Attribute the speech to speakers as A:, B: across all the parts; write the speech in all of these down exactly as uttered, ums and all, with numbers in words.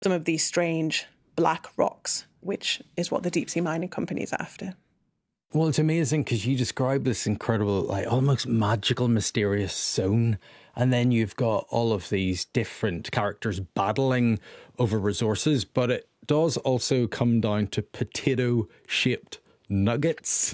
A: some of these strange black rocks, which is what the deep sea mining companies are after.
B: Well, it's amazing because you describe this incredible, like almost magical, mysterious zone. And then you've got all of these different characters battling over resources. But it does also come down to potato-shaped nuggets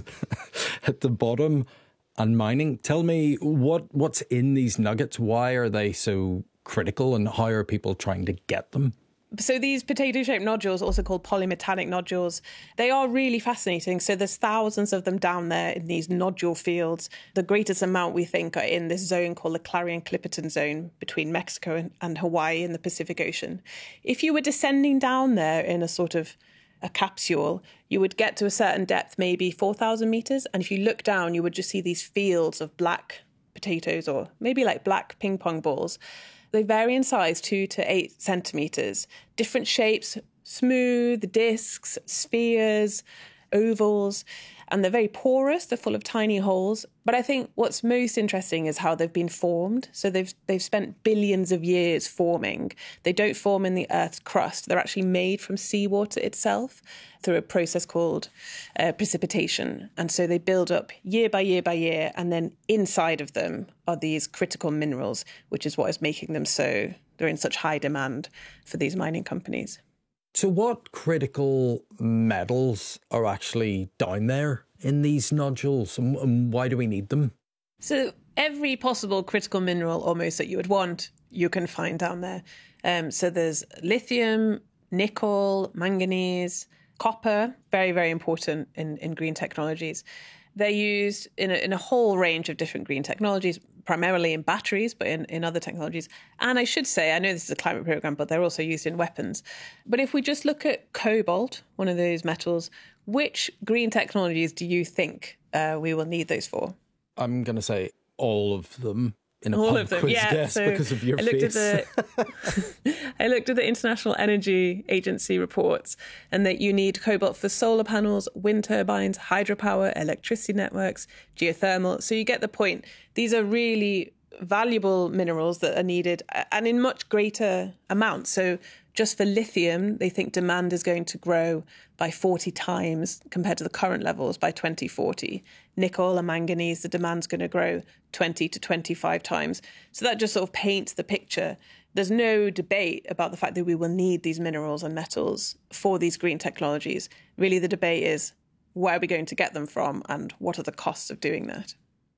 B: at the bottom and mining. Tell me what what's in these nuggets? Why are they so critical and how are people trying to get them?
A: So these potato-shaped nodules, also called polymetallic nodules, they are really fascinating. So there's thousands of them down there in these nodule fields. The greatest amount, we think, are in this zone called the Clarion-Clipperton Zone between Mexico and, and Hawaii in the Pacific Ocean. If you were descending down there in a sort of a capsule, you would get to a certain depth, maybe four thousand metres. And if you look down, you would just see these fields of black potatoes, or maybe like black ping pong balls. They vary in size, two to eight centimetres, different shapes, smooth, discs, spheres, ovals, and they're very porous. They're full of tiny holes. But I think what's most interesting is how they've been formed. So they've they've spent billions of years forming. They don't form in the Earth's crust. They're actually made from seawater itself through a process called uh, precipitation. And so they build up year by year by year, and then inside of them are these critical minerals, which is what is making them so, they're in such high demand for these mining companies.
B: So what critical metals are actually down there in these nodules, and why do we need them?
A: So every possible critical mineral almost that you would want, you can find down there. Um, so there's lithium, nickel, manganese, copper, very, very important in, in green technologies. They're used in a, in a whole range of different green technologies, primarily in batteries, but in, in other technologies. And I should say, I know this is a climate program, but they're also used in weapons. But if we just look at cobalt, one of those metals, which green technologies do you think uh, we will need those for?
B: I'm going to say all of them. In a
A: all
B: pub
A: of them,
B: quiz
A: yeah.
B: guess
A: so
B: because of your
A: I looked
B: face.
A: At the, I looked at the International Energy Agency reports, and that you need cobalt for solar panels, wind turbines, hydropower, electricity networks, geothermal. So you get the point. These are really valuable minerals that are needed, and in much greater amounts. So just for lithium, they think demand is going to grow by forty times compared to the current levels by twenty forty. Nickel and manganese, the demand's going to grow twenty to twenty-five times. So that just sort of paints the picture. There's no debate about the fact that we will need these minerals and metals for these green technologies. Really, the debate is, where are we going to get them from, and what are the costs of doing that?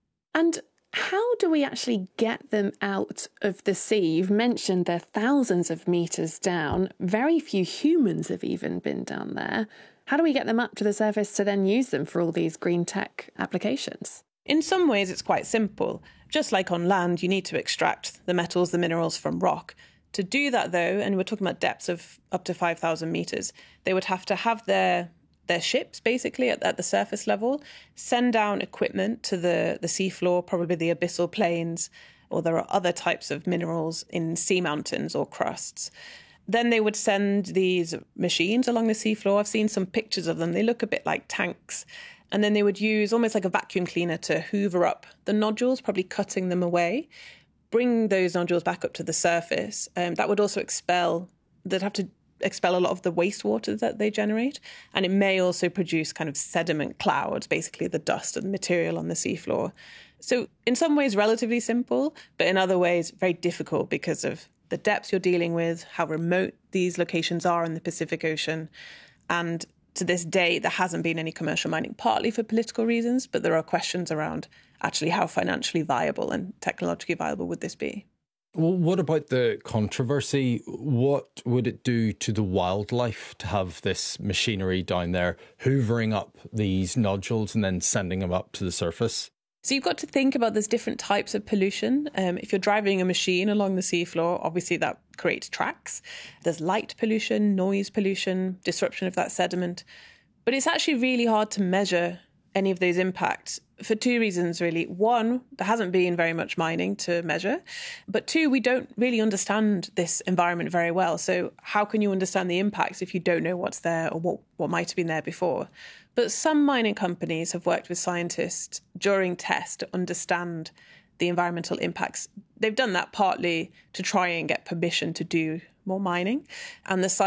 C: And how do we actually get them out of the sea? You've mentioned they're thousands of metres down. Very few humans have even been down there. How do we get them up to the surface to then use them for all these green tech applications?
A: In some ways, it's quite simple. Just like on land, you need to extract the metals, the minerals from rock. To do that, though, and we're talking about depths of up to five thousand metres, they would have to have their their ships, basically, at, at the surface level, send down equipment to the, the seafloor, probably the abyssal plains, or there are other types of minerals in sea mountains or crusts. Then they would send these machines along the seafloor. I've seen some pictures of them. They look a bit like tanks. And then they would use almost like a vacuum cleaner to hoover up the nodules, probably cutting them away, bring those nodules back up to the surface. Um, that would also expel, they'd have to expel a lot of the wastewater that they generate. And it may also produce kind of sediment clouds, basically the dust and material on the seafloor. So in some ways, relatively simple, but in other ways, very difficult because of the depths you're dealing with, how remote these locations are in the Pacific Ocean. And to this day, there hasn't been any commercial mining, partly for political reasons, but there are questions around actually how financially viable and technologically viable would this be.
B: Well, what about the controversy? What would it do to the wildlife to have this machinery down there hoovering up these nodules and then sending them up to the surface?
A: So you've got to think about there's different types of pollution. Um, if you're driving a machine along the seafloor, obviously that creates tracks. There's light pollution, noise pollution, disruption of that sediment. But it's actually really hard to measure any of those impacts for two reasons, really. One, there hasn't been very much mining to measure. But two, we don't really understand this environment very well. So how can you understand the impacts if you don't know what's there or what, what might have been there before? But some mining companies have worked with scientists during tests to understand the environmental impacts. They've done that partly to try and get permission to do more mining. And the